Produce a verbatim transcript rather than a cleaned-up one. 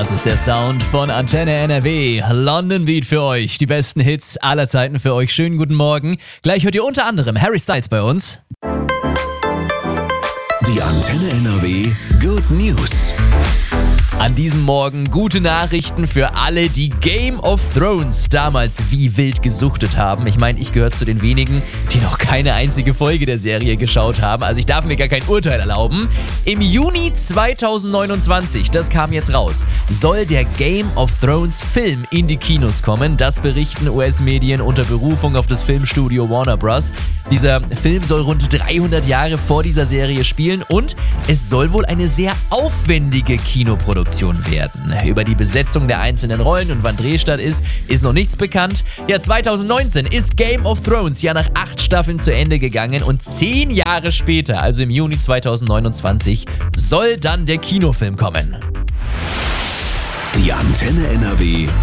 Das ist der Sound von Antenne N R W. London Beat für euch. Die besten Hits aller Zeiten für euch. Schönen guten Morgen. Gleich hört ihr unter anderem Harry Styles bei uns. Die Antenne N R W Good News. An diesem Morgen gute Nachrichten für alle, die Game of Thrones damals wie wild gesuchtet haben. Ich meine, ich gehöre zu den wenigen, die noch keine einzige Folge der Serie geschaut haben. Also ich darf mir gar kein Urteil erlauben. Im Juni zweitausendneunundzwanzig, das kam jetzt raus, soll der Game of Thrones Film in die Kinos kommen. Das berichten U S-Medien unter Berufung auf das Filmstudio Warner Bros. Dieser Film soll rund dreihundert Jahre vor dieser Serie spielen und es soll wohl eine sehr aufwendige Kinoproduktion werden. Über die Besetzung der einzelnen Rollen und wann Drehstart ist, ist noch nichts bekannt. Ja, zweitausendneunzehn ist Game of Thrones ja nach acht Staffeln zu Ende gegangen und zehn Jahre später, also im Juni zweitausendneunundzwanzig, soll dann der Kinofilm kommen. Die Antenne N R W